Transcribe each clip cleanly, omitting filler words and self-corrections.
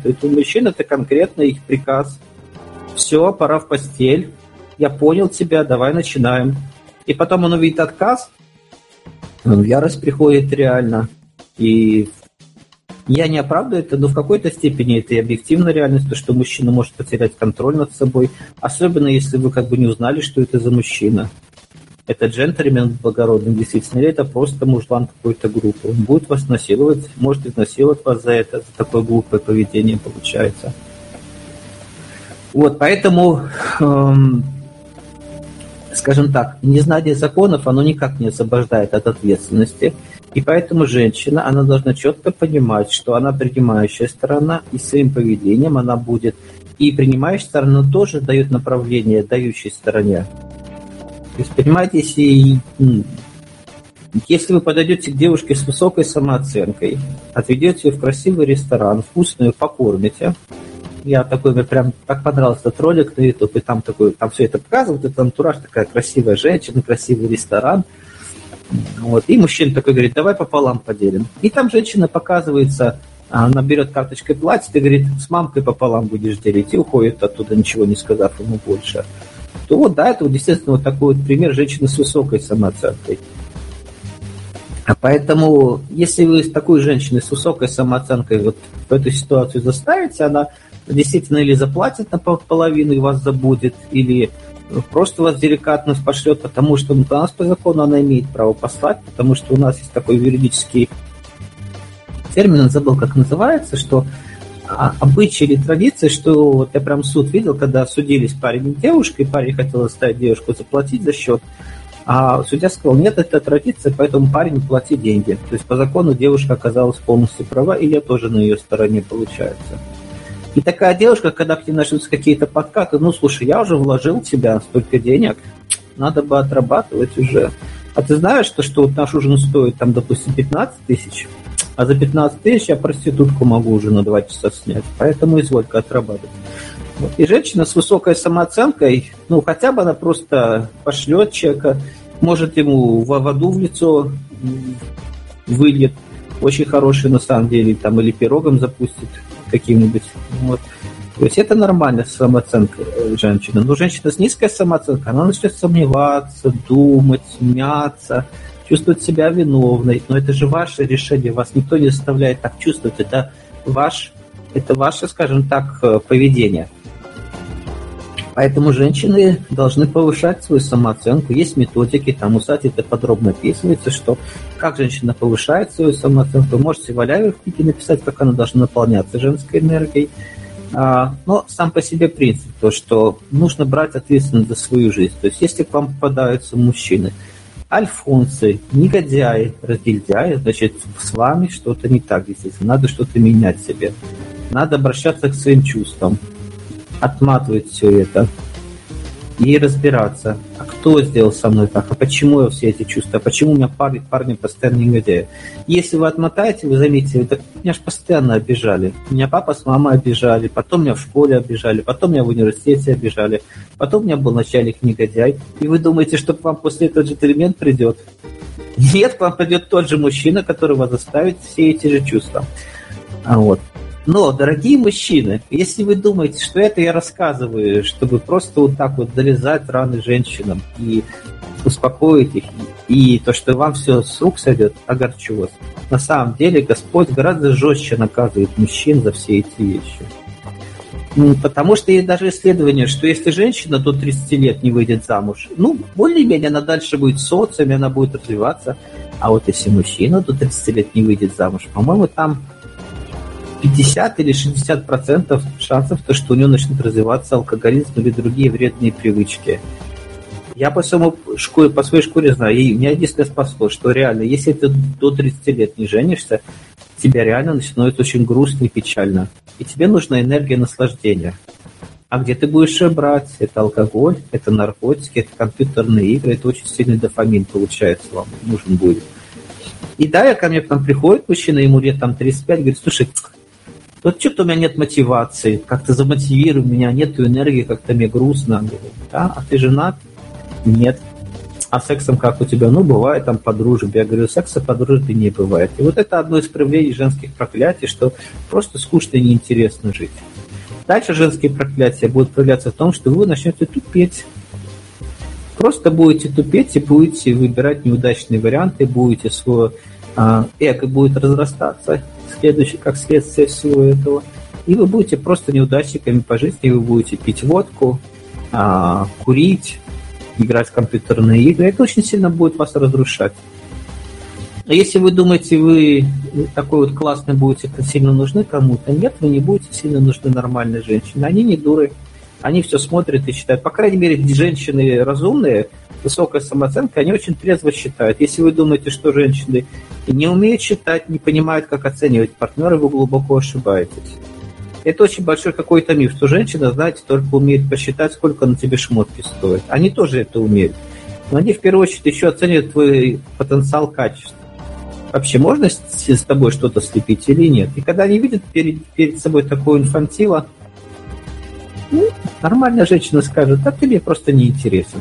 То есть у мужчин это конкретно их приказ. Все, пора в постель. Я понял тебя, давай начинаем. И потом он увидит отказ, он в ярость приходит реально. И я не оправдываю это, но в какой-то степени это и объективная реальность, то, что мужчина может потерять контроль над собой, особенно если вы как бы не узнали, что это за мужчина. Это джентльмен благородный, действительно, или это просто мужлан какой-то группы. Он будет вас насиловать, может изнасиловать вас за это, за такое глупое поведение получается. Вот, поэтому, скажем так, незнание законов, оно никак не освобождает от ответственности. И поэтому женщина, она должна четко понимать, что она принимающая сторона, и своим поведением она будет. И принимающая сторона тоже дает направление дающей стороне. То есть, понимаете, если вы подойдете к девушке с высокой самооценкой, отведете ее в красивый ресторан, вкусную покормите. Я такой, мне прям так понравился этот ролик на YouTube, и там все это показывают, это антураж, такая красивая женщина, красивый ресторан. Вот. И мужчина такой говорит, давай пополам поделим. И там женщина показывается, она берет карточкой платье и говорит, с мамкой пополам будешь делить, и уходит оттуда, ничего не сказав ему больше. То вот, да, это вот, естественно, вот такой вот пример женщины с высокой самооценкой. А поэтому, если вы с такой женщиной с высокой самооценкой вот в эту ситуацию заставите, она действительно или заплатит на половину и вас забудет, или просто вас деликатно пошлет, потому что у нас по закону она имеет право послать, потому что у нас есть такой юридический термин, забыл, как называется, что обычай или традиция, что вот я прям суд видел, когда судились парень и девушка, и парень хотел заставить девушку заплатить за счет, а судья сказал, нет, это традиция, поэтому парень плати деньги. То есть по закону девушка оказалась полностью права, и я тоже на ее стороне, получается. И такая девушка, когда к ней начнутся какие-то подкаты, ну, слушай, я уже вложил в тебя столько денег, надо бы отрабатывать уже. А ты знаешь, что вот наш ужин стоит, там, допустим, 15 тысяч, а за 15 тысяч я проститутку могу уже на 2 часа снять, поэтому изволь-ка отрабатывать. Вот. И женщина с высокой самооценкой, ну, хотя бы она просто пошлет человека, может ему воду в лицо выльет, очень хороший на самом деле, там, или пирогом запустит каким-нибудь. Вот. То есть это нормально, самооценка женщины. Но женщина с низкой самооценкой, она начнет сомневаться, думать, мяться, чувствовать себя виновной. Но это же ваше решение, вас никто не заставляет так чувствовать. Это ваше, скажем так, поведение. Поэтому женщины должны повышать свою самооценку. Есть методики, там у Сати это подробно описывается, что как женщина повышает свою самооценку. Вы можете Валяевой в книге написать, как она должна наполняться женской энергией. Но сам по себе принцип, то, что нужно брать ответственность за свою жизнь. То есть если к вам попадаются мужчины, альфонсы, негодяи, разгильдяи, значит, с вами что-то не так, естественно. Надо что-то менять в себе. Надо обращаться к своим чувствам, отматывать все это и разбираться, а кто сделал со мной так, а почему я все эти чувства, а почему у меня парни постоянно негодяи. Если вы отмотаете, вы заметите, так меня же постоянно обижали. Меня папа с мамой обижали, потом меня в школе обижали, потом меня в университете обижали, потом у меня был начальник негодяй. И вы думаете, что к вам после этого джентльмен придет? Нет, к вам придет тот же мужчина, который вас заставит все эти же чувства. Вот. Но, дорогие мужчины, если вы думаете, что это я рассказываю, чтобы просто вот так вот залезать раны женщинам и успокоить их, и то, что вам все с рук сойдет, огорчу вас. На самом деле Господь гораздо жестче наказывает мужчин за все эти вещи. Потому что есть даже исследование, что если женщина до 30 лет не выйдет замуж, более-менее она дальше будет в социуме, она будет развиваться. А вот если мужчина до 30 лет не выйдет замуж, по-моему, там 50 или 60% шансов, что у него начнет развиваться алкоголизм или другие вредные привычки. Я по своей шкуре знаю, и меня единственное спасло, что реально, если ты до 30 лет не женишься, тебе реально становится очень грустно и печально. И тебе нужна энергия наслаждения. А где ты будешь ее брать? Это алкоголь, это наркотики, это компьютерные игры, это очень сильный дофамин получается вам нужен будет. И да, ко мне там приходит мужчина, ему лет там 35, говорит, слушай, вот что-то у меня нет мотивации, как-то замотивируй меня, нет энергии, как-то мне грустно. Говорю, да, а ты женат? Нет. А сексом как у тебя? Ну, бывает там по дружбе. Я говорю, секса по дружбе не бывает. И вот это одно из проявлений женских проклятий, что просто скучно и неинтересно жить. Дальше женские проклятия будут проявляться в том, что вы начнете тупеть. Просто будете тупеть и будете выбирать неудачные варианты, будете свое эго будет разрастаться, как следствие всего этого. И вы будете просто неудачниками по жизни, вы будете пить водку, курить, играть в компьютерные игры. Это очень сильно будет вас разрушать. А если вы думаете, вы такой вот классный будете сильно нужны кому-то, нет, вы не будете сильно нужны нормальной женщине. Они не дуры. Они все смотрят и считают. По крайней мере, женщины разумные, высокая самооценка, они очень трезво считают. Если вы думаете, что женщины не умеют считать, не понимают, как оценивать партнера, вы глубоко ошибаетесь. Это очень большой какой-то миф, что женщина, знаете, только умеет посчитать, сколько на тебе шмотки стоит. Они тоже это умеют. Но они в первую очередь еще оценивают твой потенциал качества. Вообще можно с тобой что-то слепить или нет? И когда они видят перед собой такого инфантила, нормальная женщина скажет, а ты мне просто не интересен.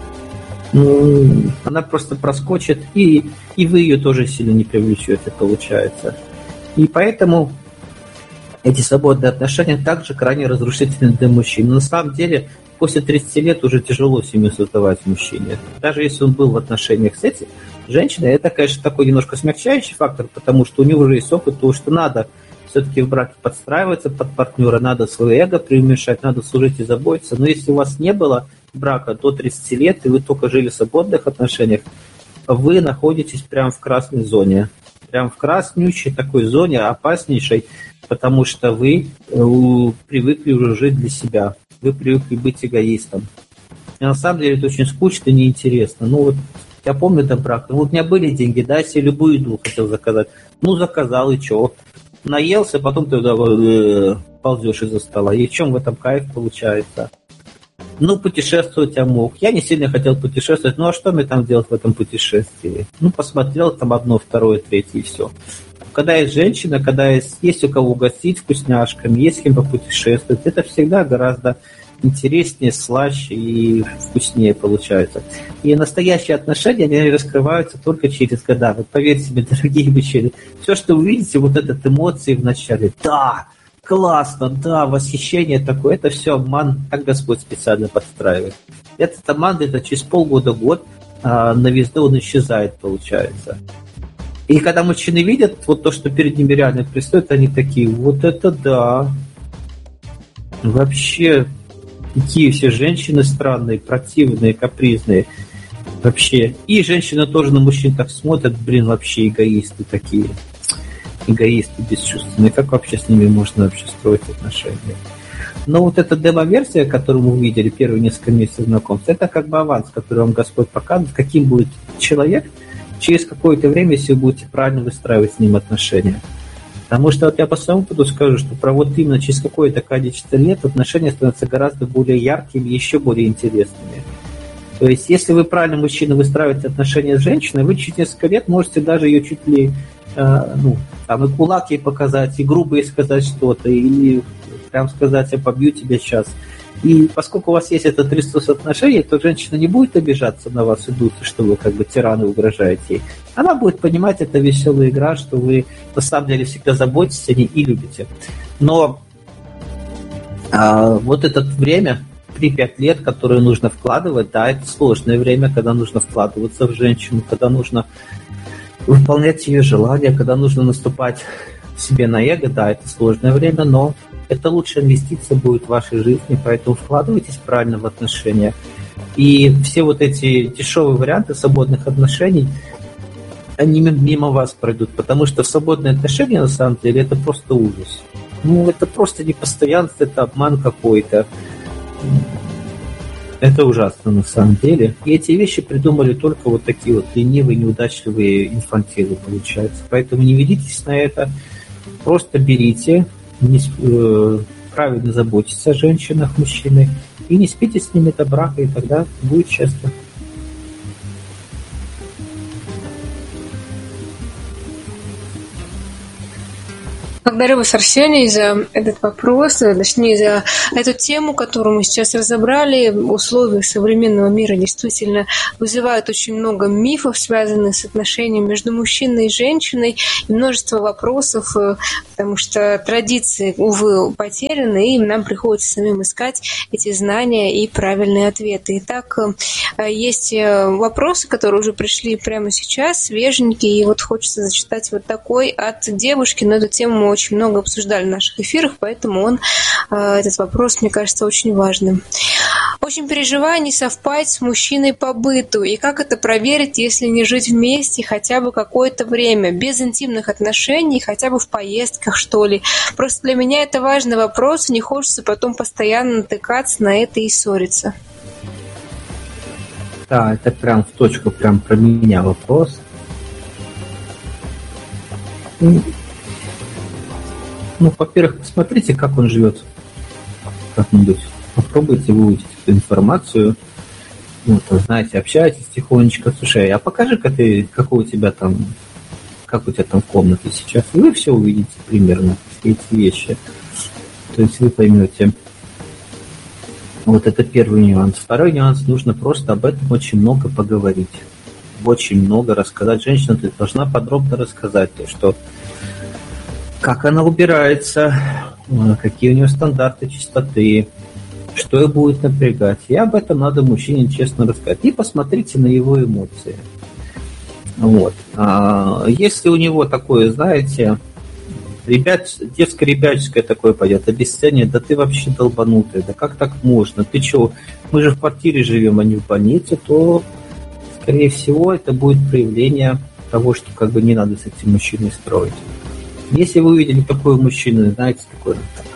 Она просто проскочит, и вы ее тоже сильно не привлечете, получается. И поэтому эти свободные отношения также крайне разрушительны для мужчин. Но на самом деле, после 30 лет уже тяжело семью создавать мужчине. Даже если он был в отношениях с этим женщиной, это, конечно, такой немножко смягчающий фактор, потому что у него уже есть опыт того, что надо все-таки в браке подстраиваться под партнера, надо свое эго преуменьшать, надо служить и заботиться. Но если у вас не было брака до 30 лет, и вы только жили в свободных отношениях, вы находитесь прямо в красной зоне. Прям в краснющей такой зоне, опаснейшей, потому что вы привыкли уже жить для себя. Вы привыкли быть эгоистом. И на самом деле это очень скучно и неинтересно. Ну вот, я помню до брака. Вот у меня были деньги, да, я себе любую еду хотел заказать. Ну, заказал, и чё? Наелся, потом ты ползешь из-за стола. И в чем в этом кайф получается? Ну, путешествовать я мог. Я не сильно хотел путешествовать. Ну, а что мне там делать в этом путешествии? Ну, посмотрел там одно, второе, третье, и все. Когда есть женщина, когда есть у кого угостить вкусняшками, есть с кем попутешествовать, это всегда гораздо интереснее, слаще и вкуснее получается. И настоящие отношения, они раскрываются только через года. Вот поверьте мне, дорогие мужчины, все, что вы видите, вот этот эмоции в начале, да, классно, да, восхищение такое, это все обман, так Господь специально подстраивает. Этот обман где-то через полгода-год новизны он исчезает, получается. И когда мужчины видят вот то, что перед ними реально предстоит, они такие, вот это да, вообще, какие все женщины странные, противные, капризные, вообще. И женщины тоже на мужчин так смотрят, блин, вообще эгоисты такие. Эгоисты бесчувственные, как вообще с ними можно вообще строить отношения? Но вот эта демо-версия, которую мы увидели первые несколько месяцев знакомства, это как бы аванс, который вам Господь показывает, каким будет человек через какое-то время, если вы будете правильно выстраивать с ним отношения. Потому что вот я по своему опыту скажу, что вот именно через какое-то количество лет отношения становятся гораздо более яркими и еще более интересными. То есть, если вы правильно, мужчина, выстраиваете отношения с женщиной, вы через несколько лет можете даже ее чуть ли там и кулак ей показать, и грубо ей сказать что-то, или прям сказать, я побью тебя сейчас. И поскольку у вас есть этот ресурс отношений, то женщина не будет обижаться на вас и дуться, что вы как бы тираны угрожаете ей. Она будет понимать, это веселая игра, что вы на самом деле всегда заботитесь о ней и любите. Но вот это время, 3-5 лет, которое нужно вкладывать, да, это сложное время, когда нужно вкладываться в женщину, когда нужно выполнять ее желания, когда нужно наступать себе на эго, да, это сложное время, но это лучшая инвестиция будет в вашей жизни, поэтому вкладывайтесь правильно в отношения. И все вот эти дешевые варианты свободных отношений, они мимо вас пройдут, потому что свободные отношения, на самом деле, это просто ужас. Ну, это просто непостоянство, это обман какой-то. Это ужасно, на самом деле. И эти вещи придумали только вот такие вот ленивые, неудачливые инфантилы, получается. Поэтому не ведитесь на это, просто берите, правильно заботитесь о женщинах, мужчинах, и не спите с ними до брака, и тогда будет счастье. Благодарю вас, Арсений, за этот вопрос, точнее, за эту тему, которую мы сейчас разобрали. Условия современного мира действительно вызывают очень много мифов, связанных с отношением между мужчиной и женщиной, и множество вопросов, потому что традиции, увы, потеряны, и нам приходится самим искать эти знания и правильные ответы. Итак, есть вопросы, которые уже пришли прямо сейчас, свеженькие, и вот хочется зачитать вот такой от девушки, но эту тему мы очень много обсуждали в наших эфирах, поэтому этот вопрос, мне кажется, очень важным. Очень переживаю не совпасть с мужчиной по быту, и как это проверить, если не жить вместе хотя бы какое-то время, без интимных отношений, хотя бы в поездках, что ли. Просто для меня это важный вопрос, не хочется потом постоянно натыкаться на это и ссориться. Да, это прям в точку, прям про меня вопрос. Ну, во-первых, посмотрите, как он живет как-нибудь. Попробуйте выучить эту информацию. Вот, знаете, общайтесь тихонечко. Слушай, а покажи-ка ты, как у тебя там в комнате сейчас. И вы все увидите примерно, все эти вещи. То есть вы поймете. Вот это первый нюанс. Второй нюанс, нужно просто об этом очень много поговорить. Очень много рассказать. Женщина, ты должна подробно рассказать, что как она убирается, какие у нее стандарты чистоты, что ее будет напрягать. И об этом надо мужчине честно рассказать. И посмотрите на его эмоции. Вот. Если у него такое, знаете, детско-ребяческое такое пойдет, обесценивание, да ты вообще долбанутый, да как так можно? Ты что, мы же в квартире живем, а не в больнице, то, скорее всего, это будет проявление того, что как бы не надо с этим мужчиной строить. Если вы увидели такого мужчину, знаете, такой,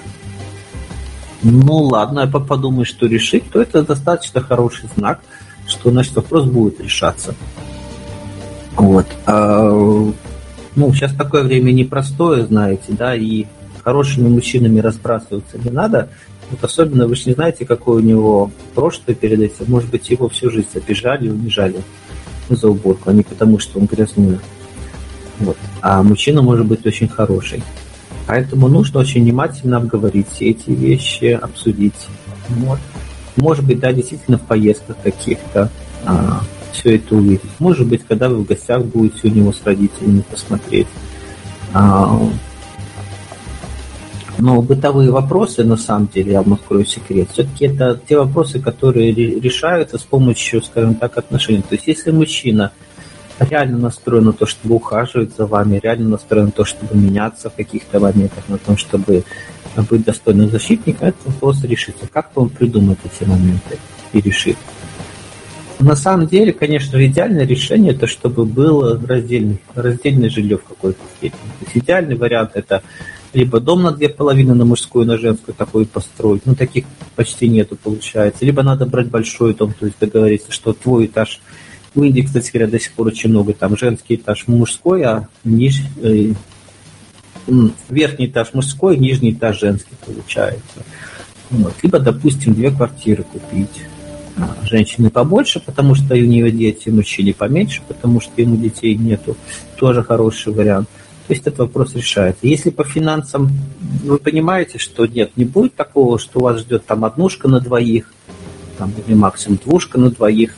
ну ладно, я подумаю, что решить, то это достаточно хороший знак, что, значит, вопрос будет решаться. Вот. Ну, сейчас такое время непростое, знаете, да, и хорошими мужчинами разбрасываться не надо. Вот особенно вы же не знаете, какое у него прошлое перед этим. Может быть, его всю жизнь обижали, унижали за уборку, а не потому, что он грязный. Вот. А мужчина может быть очень хороший. Поэтому нужно очень внимательно обговорить все эти вещи, обсудить. Вот. Может быть, да, действительно в поездках каких-то все это увидеть. Может быть, когда вы в гостях будете у него с родителями посмотреть. Но бытовые вопросы, на самом деле, я вам открою секрет, все-таки это те вопросы, которые решаются с помощью, скажем так, отношений. То есть, если мужчина реально настроен на то, чтобы ухаживать за вами, реально настроен на то, чтобы меняться в каких-то моментах, на том, чтобы быть достойным защитником, этот вопрос решится. Как он придумает эти моменты и решит? На самом деле, конечно, идеальное решение это чтобы было раздельное жилье в какой-то степени. То есть идеальный вариант это либо дом на две половины, на мужскую и на женскую такой построить, но таких почти нету получается. Либо надо брать большой дом, то есть договориться, что твой этаж, в Индии, кстати говоря, до сих пор очень много, там женский этаж мужской, а верхний этаж мужской, нижний этаж женский получается. Вот. Либо, допустим, 2 квартиры купить. Женщины побольше, потому что у нее дети, мужчине поменьше, потому что ему детей нету. Тоже хороший вариант. То есть этот вопрос решается. Если по финансам вы понимаете, что нет, не будет такого, что вас ждет там однушка на двоих, там, или максимум двушка на двоих,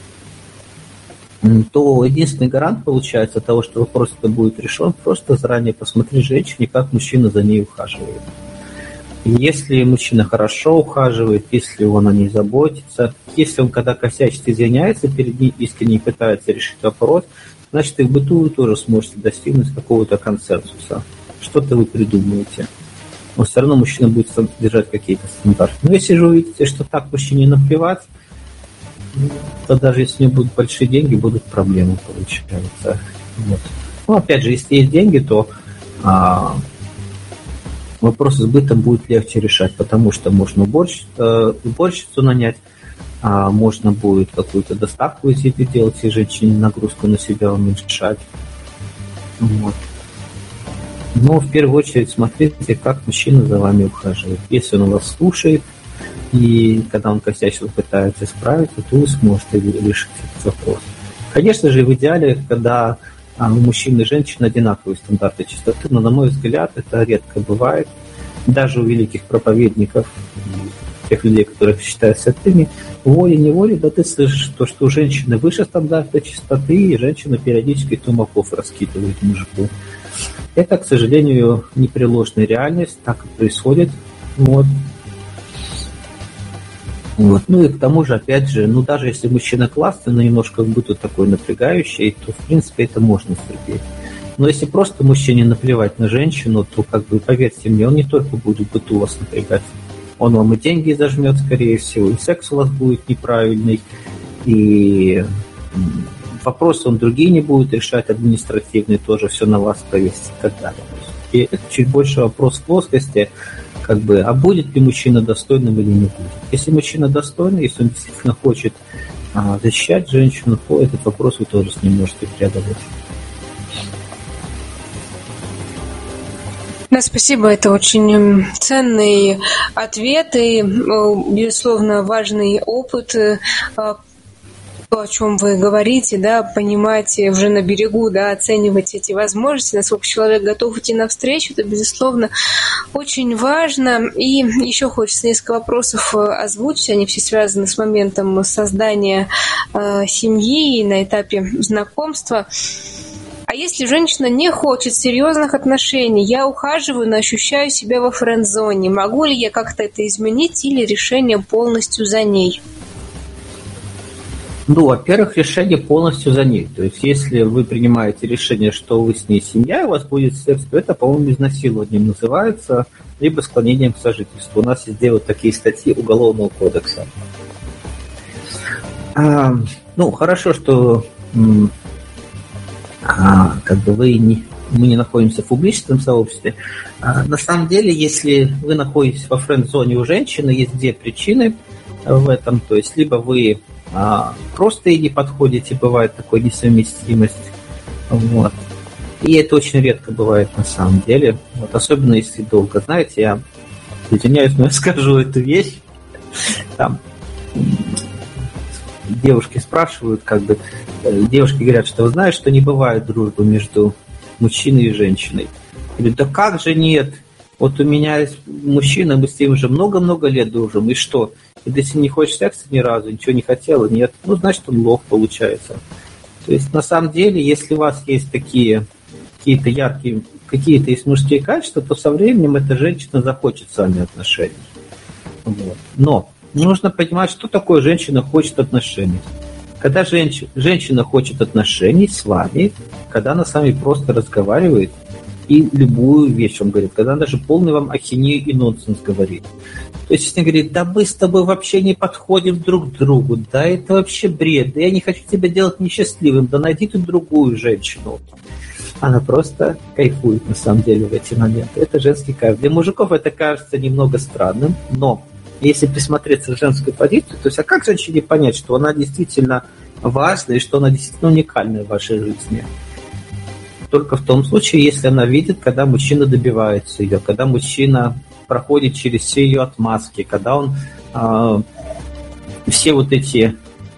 то единственный гарант получается того, что вопрос это будет решен, просто заранее посмотреть женщине, как мужчина за ней ухаживает. Если мужчина хорошо ухаживает, если он о ней заботится, если он, когда косячит, извиняется перед ней, искренне пытается решить вопрос, значит, и в быту вы тоже сможете достигнуть какого-то консенсуса. Что-то вы придумаете. Но все равно мужчина будет держать какие-то стандарты. Но если же увидите, что так мужчине наплевать, то даже если у него будут большие деньги, будут проблемы, получается. Вот. Ну, опять же, если есть деньги, то вопрос с бытом будет легче решать, потому что можно уборщицу нанять, можно будет какую-то доставку из еды делать, и женщине нагрузку на себя уменьшать. Вот. Но в первую очередь смотрите, как мужчина за вами ухаживает. Если он вас слушает, и когда он косячит, пытается исправиться, то вы сможете решить этот вопрос. Конечно же, в идеале, когда у мужчин и женщин одинаковые стандарты чистоты, но, на мой взгляд, это редко бывает. Даже у великих проповедников, тех людей, которых считают святыми, волей-неволей, да ты слышишь то, что у женщины выше стандарта чистоты, и женщина периодически тумаков раскидывает мужику. Это, к сожалению, непреложная реальность, так и происходит. Вот. Ну и к тому же, опять же, даже если мужчина классный, но немножко в быту такой напрягающий, то, в принципе, это можно терпеть. Но если просто мужчине наплевать на женщину, то, поверьте мне, он не только будет в быту вас напрягать. Он вам и деньги зажмет, скорее всего, и секс у вас будет неправильный, и вопросы он другие не будет решать, административные, тоже все на вас повесить и так далее. И это чуть больше вопрос плоскости, а будет ли мужчина достойным или не будет. Если мужчина достойный, если он действительно хочет защищать женщину, то этот вопрос вы тоже с ним можете преодолеть. Да, спасибо. Это очень ценный ответ и, безусловно, важный опыт. То, о чем вы говорите, да, понимать уже на берегу, да, оценивать эти возможности, насколько человек готов идти навстречу, это, безусловно, очень важно. И еще хочется несколько вопросов озвучить, они все связаны с моментом создания семьи на этапе знакомства. А если женщина не хочет серьезных отношений, я ухаживаю, но ощущаю себя во френд-зоне, могу ли я как-то это изменить или решение полностью за ней? Во-первых, решение полностью за ней. То есть, если вы принимаете решение, что вы с ней семья, и у вас будет секс, то это, по-моему, изнасилованием называется, либо склонением к сожительству. У нас есть вот такие статьи Уголовного кодекса. Хорошо, что мы не находимся в публичном сообществе. На самом деле, если вы находитесь во френд-зоне у женщины, есть две причины в этом. То есть, либо вы просто ей не подходите, бывает такой несовместимость. Вот. И это очень редко бывает на самом деле. Вот, особенно если долго. Знаете, я извиняюсь, но я скажу эту вещь. Там девушки спрашивают, девушки говорят, что вы знаете, что не бывает дружбы между мужчиной и женщиной. Я говорю, да как же нет? Вот у меня есть мужчина, мы с ним уже много-много лет дружим, и что? И если не хочешь секса ни разу, ничего не хотела, нет, значит, он лох получается. То есть, на самом деле, если у вас есть такие какие-то яркие, какие-то есть мужские качества, то со временем эта женщина захочет с вами отношений. Вот. Но нужно понимать, что такое женщина хочет отношений. Когда женщина хочет отношений с вами, когда она с вами просто разговаривает, и любую вещь вам говорит, когда она даже полный вам ахинею и нонсенс говорит. То есть, если она говорит, да мы с тобой вообще не подходим друг к другу, да это вообще бред, да я не хочу тебя делать несчастливым, да найди ты другую женщину. Она просто кайфует на самом деле в эти моменты. Это женский кайф. Для мужиков это кажется немного странным, но если присмотреться в женскую позицию, то есть, а как женщине понять, что она действительно важна и что она действительно уникальная в вашей жизни? Только в том случае, если она видит, когда мужчина добивается ее, когда мужчина проходит через все ее отмазки, когда он все вот эти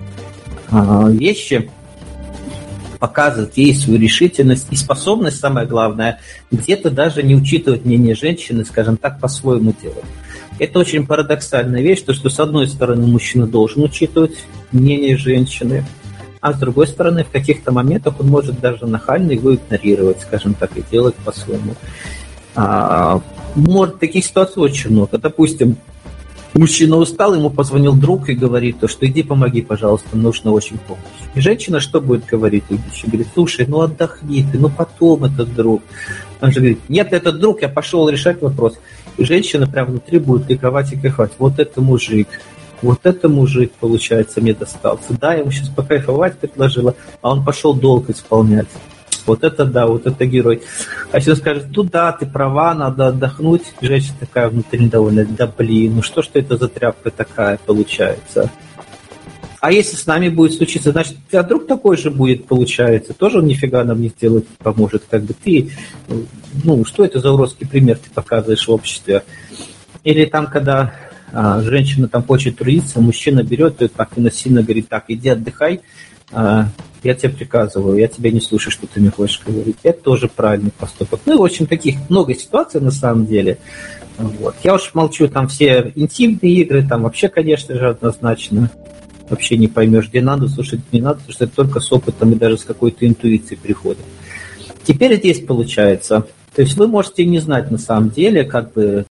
вещи показывает ей свою решительность и способность, самое главное, где-то даже не учитывать мнение женщины, скажем так, по-своему делать. Это очень парадоксальная вещь, что с одной стороны мужчина должен учитывать мнение женщины, а с другой стороны, в каких-то моментах он может даже нахально его игнорировать, скажем так, и делать по-своему. Может, таких ситуаций очень много. Допустим, мужчина устал, ему позвонил друг и говорит, что иди помоги, пожалуйста, нужна очень помощь. И женщина что будет говорить? Говорит, слушай, отдохни ты, потом этот друг. Он же говорит, нет, этот друг, я пошел решать вопрос. И женщина прям внутри будет ликовать и кайфовать. Вот это мужик, получается, мне достался. Да, я ему сейчас покайфовать предложила, а он пошел долг исполнять. Вот это да, вот это герой. А если он скажет, да, ты права, надо отдохнуть, женщина такая внутри недовольная, да блин, что это за тряпка такая получается? А если с нами будет случиться, значит, у тебя друг такой же будет, получается, тоже он нифига нам не сделает, поможет, ты, что это за уродский пример ты показываешь в обществе? Или там, когда женщина там хочет трудиться, мужчина берет ее так и насильно говорит, так, иди отдыхай, я тебе приказываю, я тебя не слушаю, что ты мне хочешь говорить. Это тоже правильный поступок. Ну, и, в общем, таких много ситуаций на самом деле. Вот. Я уж молчу, там все интимные игры, там вообще, конечно же, однозначно вообще не поймешь, где надо слушать, не надо, потому что это только с опытом и даже с какой-то интуицией приходит. Теперь здесь получается, то есть вы можете не знать на самом деле, как бы,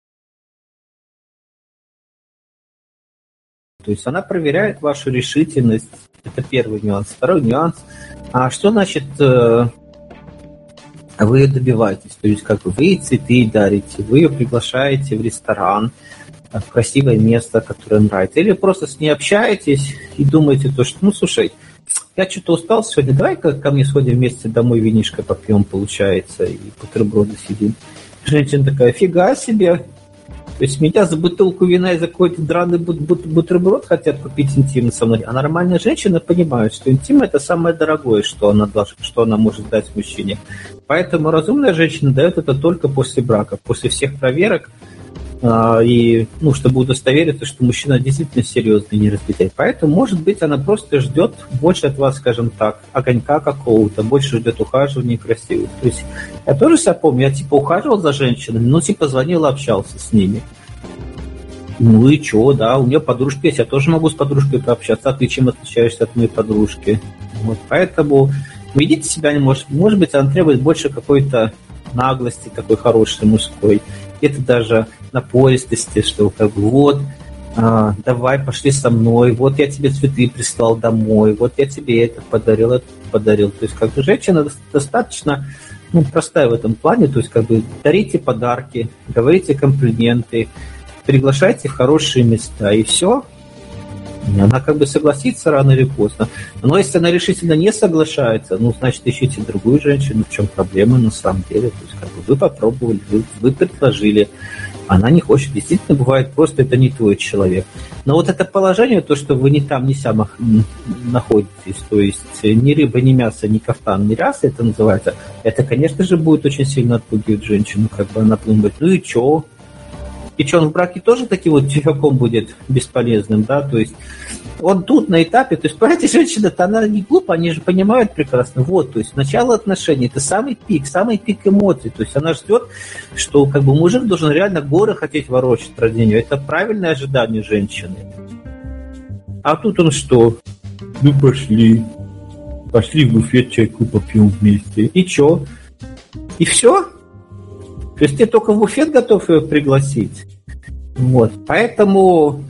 то есть она проверяет вашу решительность, это первый нюанс. Второй нюанс, а что значит вы добиваетесь, то есть как бы вы цветы дарите, вы ее приглашаете в ресторан, в красивое место, которое нравится, или просто с ней общаетесь и думаете то, что, ну, слушай, я что-то устал сегодня, давай-ка ко мне сходим вместе домой, винишко попьем, получается, и бутерброды съедим. Женщина такая, фига себе, то есть меня за бутылку вина и за какой-то драный бутерброд хотят купить интимно со мной, а нормальная женщина понимает, что интим – это самое дорогое, что она может дать мужчине. Поэтому разумная женщина дает это только после брака, после всех проверок, и, ну, чтобы удостовериться, что мужчина действительно серьезный, не разбитый. Поэтому, может быть, она просто ждет больше от вас, скажем так, огонька какого-то, больше ждет ухаживания красивых. То есть я тоже себя помню, я типа ухаживал за женщинами, ну, типа звонил, общался с ними. Ну и чё, да, у нее подружка есть, я тоже могу с подружкой пообщаться, а ты чем отличаешься от моей подружки? Вот, поэтому ведите себя, может быть, она требует больше какой-то наглости, такой хорошей мужской, где-то даже напористости, что как бы вот, давай, пошли со мной, вот я тебе цветы прислал домой, вот я тебе это подарил. То есть как бы женщина достаточно, ну, простая в этом плане, то есть как бы дарите подарки, говорите комплименты, приглашайте в хорошие места, и все. Она как бы согласится рано или поздно. Но если она решительно не соглашается, ну, значит, ищите другую женщину. В чем проблема на самом деле? То есть, как бы вы попробовали, вы предложили. Она не хочет. Действительно, бывает, просто это не твой человек. Но вот это положение, то, что вы ни там, ни сям находитесь, то есть ни рыба, ни мясо, ни кафтан, ни ряса, это называется, это, конечно же, будет очень сильно отпугивать женщину. Как бы она думает, ну и чё? И что, он в браке тоже таким вот тюфяком будет бесполезным, да, то есть он тут на этапе, то есть, понимаете, женщина-то, она не глупа, они же понимают прекрасно, вот, то есть начало отношений, это самый пик эмоций, то есть она ждет, что как бы мужик должен реально горы хотеть ворочать ради нее, это правильное ожидание женщины. А тут он что? Ну, пошли в буфет, чайку попьем вместе, и чё? И все? То есть ты только в буфет готов ее пригласить. Вот. Поэтому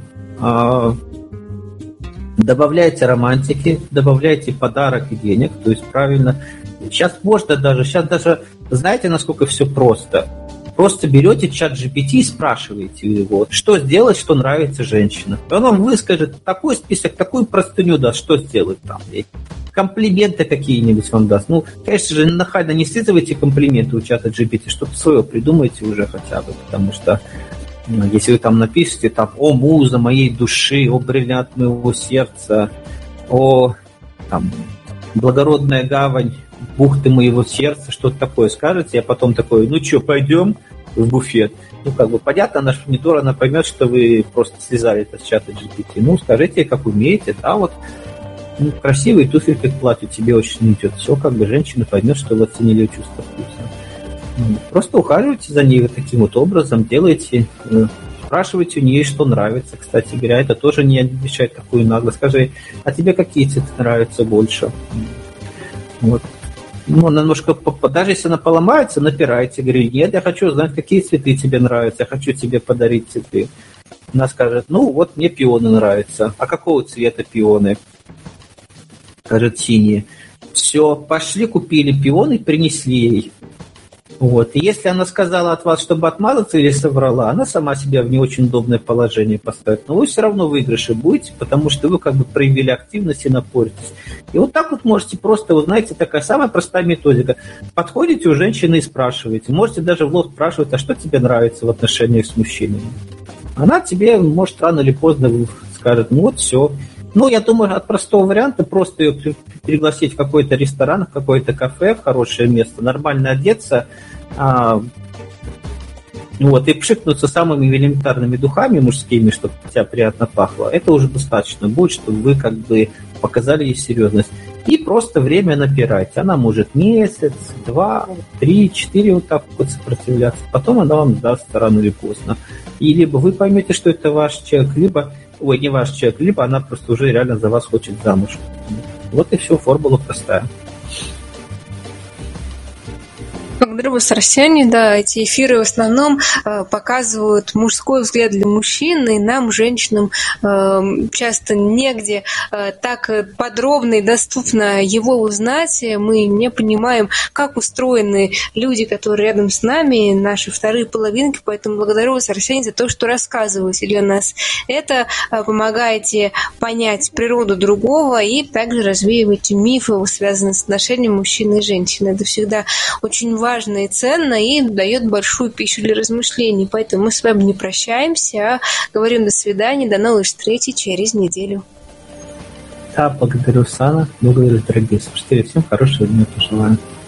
добавляйте романтики, добавляйте подарок и денег. То есть правильно. Сейчас даже, знаете, насколько все просто? Просто берете чат GPT и спрашиваете его, что сделать, что нравится женщине. Он вам выскажет такой список, такую простыню даст, что сделать там. Комплименты какие-нибудь вам даст. Ну, конечно же, нахально не слизывайте комплименты у чата GPT, что-то свое придумайте уже хотя бы, потому что если вы там напишете, там, о, муза моей души, о, бриллиант моего сердца, о, там, благородная гавань, бухты моего сердца, что-то такое скажете, а потом такое, ну что, пойдем в буфет? Ну, как бы, понятно, наш монитор, она поймет, что вы просто слезали это с чата GPT. Ну, скажите, как умеете, да, вот, ну, красивые туфельки к платью тебе очень идет. Все, как бы, женщина поймет, что вы оценили ее чувство вкуса. Просто ухаживайте за ней вот таким вот образом, делайте, спрашивайте у нее, что нравится. Кстати говоря, это тоже не обещает такую наглость. Скажи, а тебе какие цветы нравятся больше? Вот. Ну, немножко, даже если она поломается, напирайте. Говорю, нет, я хочу знать, какие цветы тебе нравятся, я хочу тебе подарить цветы. Она скажет, ну, вот мне пионы нравятся. А какого цвета пионы? Скажет, синие. Все, пошли, купили пионы, принесли ей. Вот. И если она сказала от вас, чтобы отмазаться или соврала, она сама себя в не очень удобное положение поставит. Но вы все равно в выигрыше будете, потому что вы как бы проявили активность и напоритесь. И вот так вот можете просто, вы знаете, такая самая простая методика. Подходите у женщины и спрашиваете. Можете даже в лоб спрашивать, а что тебе нравится в отношениях с мужчинами. Она тебе, может, рано или поздно скажет, ну вот все. Ну, я думаю, от простого варианта просто ее пригласить в какой-то ресторан, в какое-то кафе, в хорошее место, нормально одеться, Вот, и пшикнуться самыми элементарными духами мужскими, чтобы тебя приятно пахло, это уже достаточно будет, чтобы вы как бы показали ей серьезность. И просто время напирать. Она может месяц, 2, 3, 4 вот так вот сопротивляться. Потом она вам даст рано или поздно. И либо вы поймете, что это ваш человек, либо, не ваш человек, либо она просто уже реально за вас хочет замуж. Вот и все, формула простая. Благодарю вас, Арсений. Да, эти эфиры в основном показывают мужской взгляд для мужчин, и нам, женщинам, часто негде так подробно и доступно его узнать. Мы не понимаем, как устроены люди, которые рядом с нами, наши вторые половинки. Поэтому благодарю вас, Арсений, за то, что рассказываете для нас это, помогаете понять природу другого и также развеиваете мифы, связанные с отношением мужчины и женщины. Это всегда очень важно и ценно, и дает большую пищу для размышлений. Поэтому мы с вами не прощаемся, а говорим до свидания, до новой встречи через неделю. Да, благодарю, Сана, благодарю, дорогие слушатели, всем хорошего дня пожелаю.